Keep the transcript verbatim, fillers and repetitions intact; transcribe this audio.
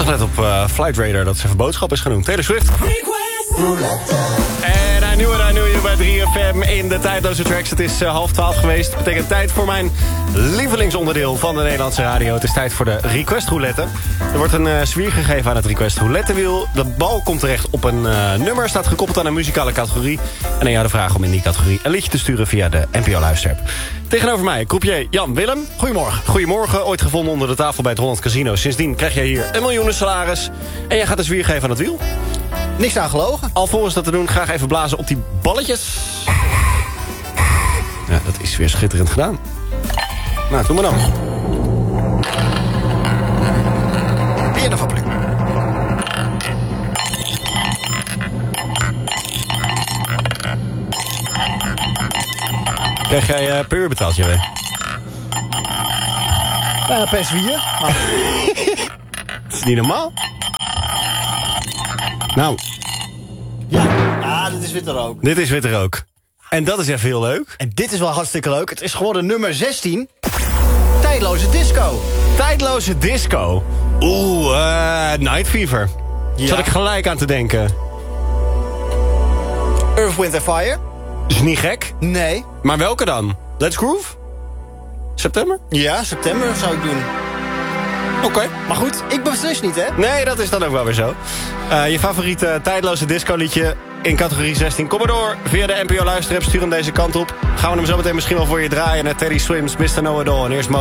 net op uh, Flight Radar dat ze even boodschap is genoemd. Taylor Swift. En hij nieuwe, hij nieuwe bij drie F M in de tijdloze tracks. Het is uh, half twaalf geweest. Dat betekent tijd voor mijn lievelingsonderdeel van de Nederlandse radio. Het is tijd voor de request roulette. Er wordt een uh, zwier gegeven aan het request roulettewiel. De bal komt terecht op een uh, nummer. Staat gekoppeld aan een muzikale categorie. En aan jou de vraag om in die categorie een liedje te sturen via de N P O Luisterapp. Tegenover mij, croupier Jan Willem. Goedemorgen. Goedemorgen, ooit gevonden onder de tafel bij het Holland Casino. Sindsdien krijg jij hier een miljoenen salaris. En jij gaat een zwier geven aan het wiel. Niks aan gelogen. Alvorens dat te doen, graag even blazen op die balletjes. Ja, dat is weer schitterend gedaan. Nou, doe maar dan. Weer een fabriek. Krijg jij uh, per uur betaald, J W? Ja, per zwier. Maar... Dat is niet normaal. Nou. Ja, ah, dit is witte rook. Dit is witte rook. En dat is even heel leuk. En dit is wel hartstikke leuk. Het is geworden nummer zestien. Tijdloze disco. Tijdloze disco. Oeh, uh, Night Fever. Ja. Zat ik gelijk aan te denken. Earth, Wind and Fire. Is niet gek. Nee. Maar welke dan? Let's Groove? September? Ja, september zou ik doen. Oké. Okay. Maar goed, ik beslis niet, hè? Nee, dat is dan ook wel weer zo. Uh, je favoriete tijdloze disco-liedje in categorie zestien. Kom maar door via de N P O Luisterapp. Stuur hem deze kant op. Gaan we hem zo meteen misschien wel voor je draaien naar Teddy Swims, mister Know It All. En eerst